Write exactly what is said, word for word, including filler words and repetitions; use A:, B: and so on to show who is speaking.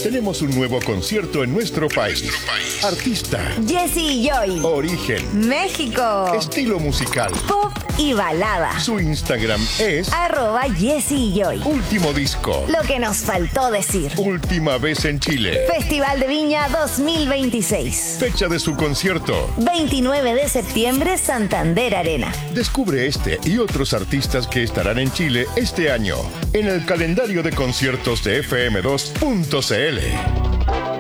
A: Tenemos un nuevo concierto en nuestro país. Artista.
B: Jessy y Joy.
A: Origen.
B: México.
A: Estilo musical.
B: Pop y balada.
A: Su Instagram es
B: arroba Jessy y Joy.
A: Último disco.
B: Lo que nos faltó decir.
A: Última vez en Chile.
B: Festival de Viña dos mil veintiséis.
A: Fecha de su concierto.
B: veintinueve de septiembre, Santander Arena.
A: Descubre este y otros artistas que estarán en Chile este año en el calendario de conciertos de F M dos punto C L.